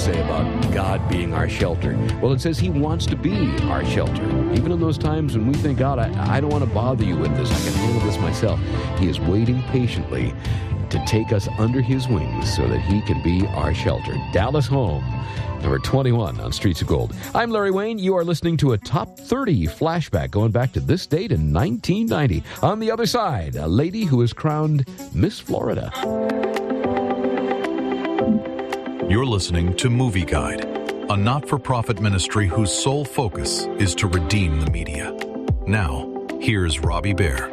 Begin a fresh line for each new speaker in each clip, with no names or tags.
say about God being our shelter? Well, it says he wants to be our shelter. Even in those times when we think, God, I don't want to bother you with this. I can handle this myself. He is waiting patiently to take us under his wings so that he can be our shelter. Dallas Home, number 21 on Streets of Gold. I'm Larry Wayne. You are listening to a Top 30 flashback going back to this date in 1990. On the other side, a lady who is crowned Miss Florida.
You're listening to Movie Guide, a not-for-profit ministry whose sole focus is to redeem the media. Now, here's Robbie Bear.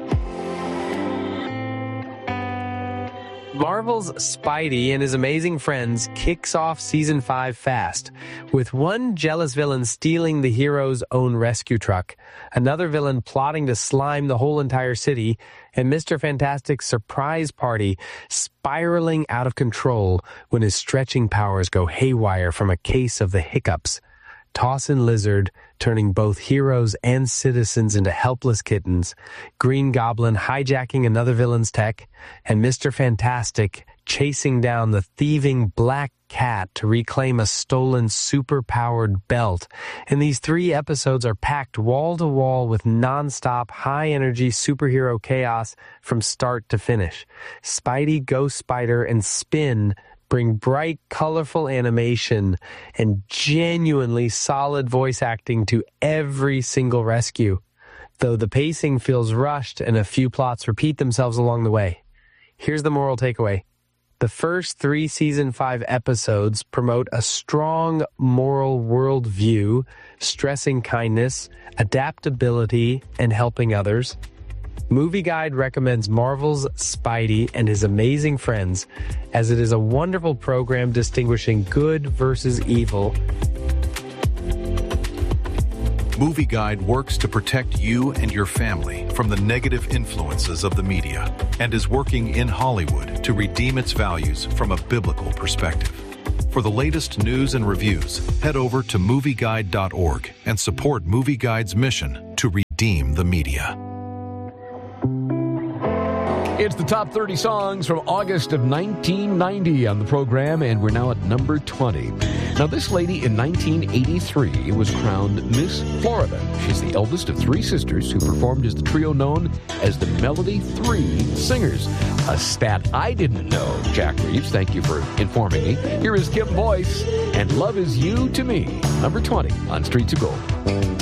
Marvel's Spidey and his amazing friends kicks off Season 5 fast, with one jealous villain stealing the hero's own rescue truck, another villain plotting to slime the whole entire city, and Mr. Fantastic's surprise party spiraling out of control when his stretching powers go haywire from a case of the hiccups. Tossin Lizard turning both heroes and citizens into helpless kittens, Green Goblin hijacking another villain's tech, and Mr. Fantastic chasing down the thieving Black Cat to reclaim a stolen super-powered belt. And these 3 episodes are packed wall-to-wall with non-stop, high-energy superhero chaos from start to finish. Spidey, Ghost Spider, and Spin bring bright, colorful animation and genuinely solid voice acting to every single rescue, though the pacing feels rushed and a few plots repeat themselves along the way. Here's the moral takeaway. The first 3 Season 5 episodes promote a strong moral worldview, stressing kindness, adaptability, and helping others. Movie Guide recommends Marvel's Spidey and His Amazing Friends, as it is a wonderful program distinguishing good versus evil.
Movie Guide works to protect you and your family from the negative influences of the media and is working in Hollywood to redeem its values from a biblical perspective. For the latest news and reviews, head over to movieguide.org and support Movie Guide's mission to redeem the media.
It's the top 30 songs from August of 1990 on the program, and we're now at number 20. Now, this lady in 1983 was crowned Miss Florida. She's the eldest of 3 sisters who performed as the trio known as the Melody 3 Singers. A stat I didn't know, Jack Reeves. Thank you for informing me. Here is Kim Boyce and Love Is You to Me, number 20 on Streets of Gold.